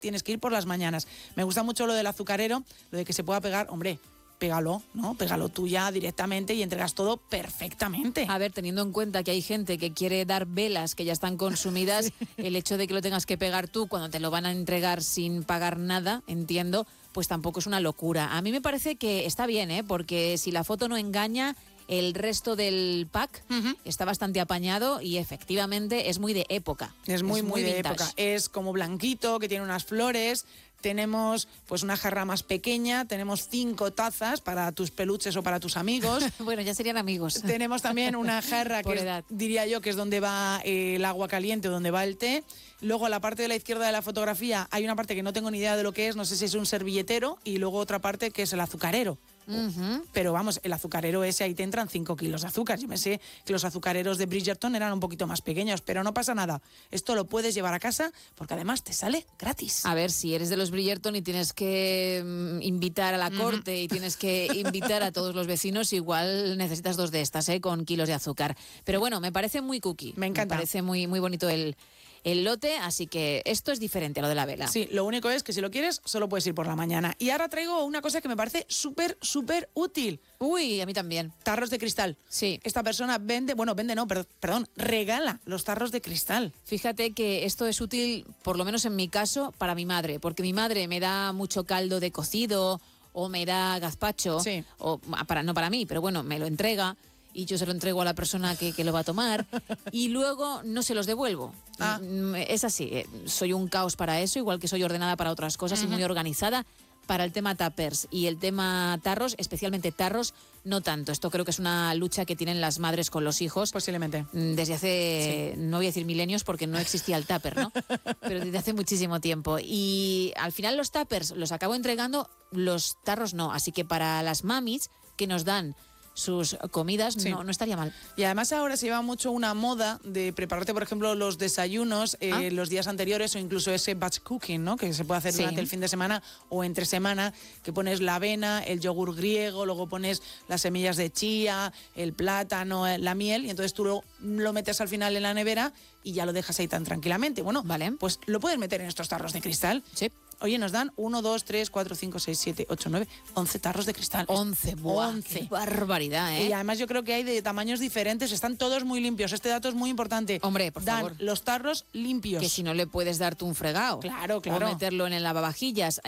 tienes que ir por las mañanas. Me gusta mucho lo del azucarero, lo de que se pueda pegar, hombre, pégalo, ¿no? Pégalo tú ya directamente y entregas todo perfectamente. A ver, teniendo en cuenta que hay gente que quiere dar velas que ya están consumidas, sí. El hecho de que lo tengas que pegar tú cuando te lo van a entregar sin pagar nada, entiendo, pues tampoco es una locura. A mí me parece que está bien, porque si la foto no engaña, el resto del pack está bastante apañado y efectivamente es muy de época. Es muy de época. Es como blanquito, que tiene unas flores. Tenemos pues una jarra más pequeña, tenemos 5 tazas para tus peluches o para tus amigos. Bueno, ya serían amigos. Tenemos también una jarra que diría yo que es donde va el agua caliente o donde va el té. Luego a la parte de la izquierda de la fotografía hay una parte que no tengo ni idea de lo que es, no sé si es un servilletero, y luego otra parte que es el azucarero. Pero vamos, el azucarero ese, ahí te entran 5 kilos de azúcar. Yo me sé que los azucareros de Bridgerton eran un poquito más pequeños, pero no pasa nada. Esto lo puedes llevar a casa porque además te sale gratis. A ver, si eres de los Bridgerton y tienes que invitar a la corte y tienes que invitar a todos los vecinos, igual necesitas 2 de estas, con kilos de azúcar. Pero bueno, me parece muy cookie. Me encanta. Me parece muy, muy bonito el lote, así que esto es diferente a lo de la vela. Sí, lo único es que si lo quieres, solo puedes ir por la mañana. Y ahora traigo una cosa que me parece súper útil. Uy, a mí también. Tarros de cristal. Sí. Esta persona regala los tarros de cristal. Fíjate que esto es útil, por lo menos en mi caso, para mi madre, porque mi madre me da mucho caldo de cocido o me da gazpacho, sí. No para mí, pero bueno, me lo entrega. Y yo se lo entrego a la persona que lo va a tomar y luego no se los devuelvo. Es así, soy un caos para eso, igual que soy ordenada para otras cosas y muy organizada para el tema tuppers y el tema tarros, especialmente tarros, no tanto. Esto creo que es una lucha que tienen las madres con los hijos. Posiblemente. Desde hace, no voy a decir milenios porque no existía el tupper, ¿no? Pero desde hace muchísimo tiempo. Y al final los tuppers los acabo entregando, los tarros no. Así que para las mamis que nos dan sus comidas, no estaría mal. Y además ahora se lleva mucho una moda de prepararte, por ejemplo, los desayunos los días anteriores o incluso ese batch cooking, ¿no? Que se puede hacer durante el fin de semana o entre semana, que pones la avena, el yogur griego, luego pones las semillas de chía, el plátano, la miel, y entonces tú lo metes al final en la nevera y ya lo dejas ahí tan tranquilamente. Bueno, vale, pues lo puedes meter en estos tarros de cristal. Sí. Oye, nos dan 1, 2, 3, 4, 5, 6, 7, 8, 9, 11 tarros de cristal. 11, ¡buah! 11. ¡Qué barbaridad, Y además yo creo que hay de tamaños diferentes, están todos muy limpios. Este dato es muy importante. Hombre, por favor. Dan los tarros limpios. Que si no le puedes dar tú un fregado. Claro. O meterlo en el lavavajillas.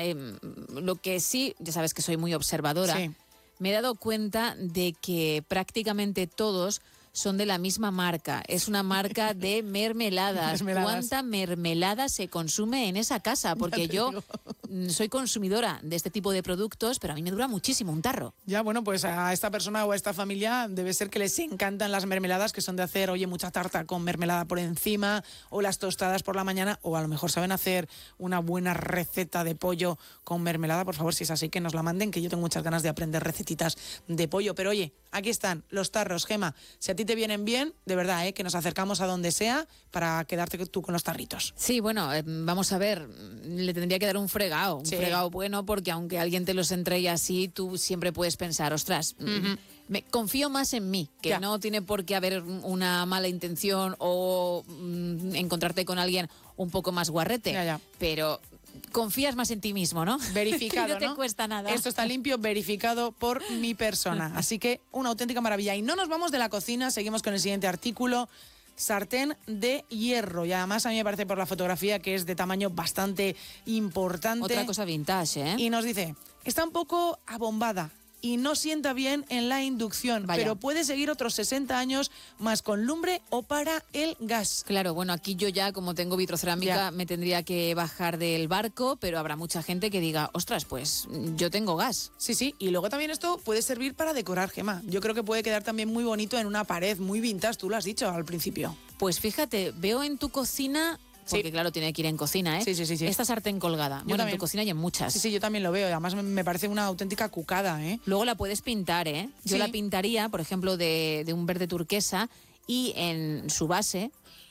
Lo que sí, ya sabes que soy muy observadora, me he dado cuenta de que prácticamente todos son de la misma marca. Es una marca de mermeladas. ¿Cuánta mermelada se consume en esa casa? Porque yo soy consumidora de este tipo de productos, pero a mí me dura muchísimo un tarro. Ya, bueno, pues a esta persona o a esta familia debe ser que les encantan las mermeladas, que son de hacer, mucha tarta con mermelada por encima, o las tostadas por la mañana, o a lo mejor saben hacer una buena receta de pollo con mermelada. Por favor, si es así, que nos la manden, que yo tengo muchas ganas de aprender recetitas de pollo. Pero oye, aquí están los tarros, Gema. Si a ti te vienen bien, de verdad, que nos acercamos a donde sea para quedarte tú con los tarritos. Sí, bueno, vamos a ver, le tendría que dar un fregado bueno, porque aunque alguien te los entregue así, tú siempre puedes pensar, ostras, me confío más en mí, que no tiene por qué haber una mala intención o encontrarte con alguien un poco más guarrete, pero confías más en ti mismo, ¿no? Verificado, no te cuesta nada. Esto está limpio, verificado por mi persona. Así que una auténtica maravilla. Y no nos vamos de la cocina, seguimos con el siguiente artículo. Sartén de hierro. Y además a mí me parece por la fotografía que es de tamaño bastante importante. Otra cosa vintage, ¿eh? Y nos dice, está un poco abombada y no sienta bien en la inducción, pero puede seguir otros 60 años más con lumbre o para el gas. Claro, bueno, aquí yo ya, como tengo vitrocerámica, me tendría que bajar del barco, pero habrá mucha gente que diga, ostras, pues yo tengo gas. Sí, y luego también esto puede servir para decorar, Gema. Yo creo que puede quedar también muy bonito en una pared, muy vintage, tú lo has dicho al principio. Pues fíjate, veo en tu cocina... Porque claro, tiene que ir en cocina, ¿eh? Sí. Esta sartén colgada. Bueno, en tu cocina hay en muchas. Sí, yo también lo veo. Además me parece una auténtica cucada, ¿eh? Luego la puedes pintar, ¿eh? Yo la pintaría, por ejemplo, de un verde turquesa y en su base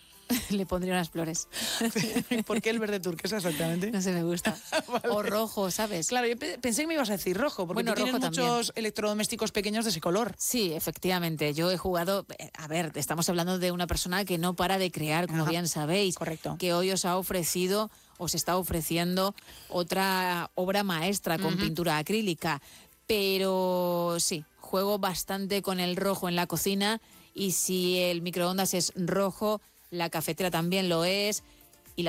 le pondría unas flores. ¿Por qué el verde turquesa exactamente? No sé, me gusta. Vale. O rojo, ¿sabes? Claro, yo pensé que me ibas a decir rojo, porque tú tienes muchos electrodomésticos pequeños de ese color. Sí, efectivamente. Yo he jugado... A ver, estamos hablando de una persona que no para de crear, como bien sabéis. Correcto. Que hoy os ha ofrecido os está ofreciendo otra obra maestra con pintura acrílica. Pero sí, juego bastante con el rojo en la cocina, y si el microondas es rojo, la cafetera también lo es.